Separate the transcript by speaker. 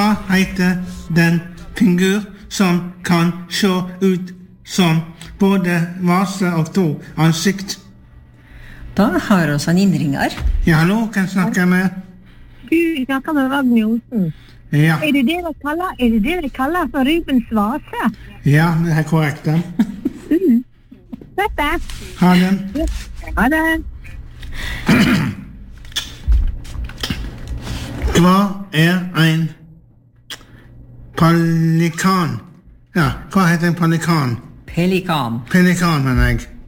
Speaker 1: Hva heter den figur som kan se ut som både vase og to ansikt?
Speaker 2: Da har vi en innringer.
Speaker 1: Ja, hallo, kan jeg snakke med?
Speaker 3: Du snakker med Ragni Olsen.
Speaker 1: Ja.
Speaker 3: Er det det kaller for Rubens vase?
Speaker 1: Ja, det er korrekt.
Speaker 3: Dette.
Speaker 1: Ha den.
Speaker 3: Ha det.
Speaker 1: Hva er en pelikan? Ja, hva heter en pelikan?
Speaker 2: Pelikan.
Speaker 1: Pelikan, mener jeg.